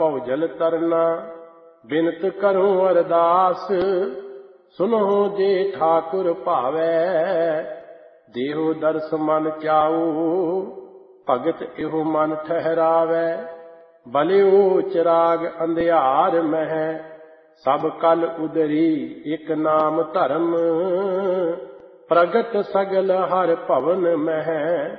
ਭਉਜਲ ਤਰਨਾ ਬਿਨਤ ਕਰੂੰ ਅਰਦਾਸ। ਸੁਨਹੁ ਜੇ ਠਾਕੁਰ ਭਾਵੈ ਦੇਹੁ ਦਰਸ ਮਨ ਚਾਉ। ਭਗਤ ਇਹੋ ਮਨ ਠਹਿਰਾਵੈ ਬਲਿਓ ਚਿਰਾਗ ਅੰਧਿਆਰ ਮਹਿ। ਸਭ ਕਲ ਉਦਰੀ ਇਕ ਨਾਮ ਧਰਮ ਪ੍ਰਗਟ ਸਗਲ ਹਰ ਭਵਨ ਮਹਿ।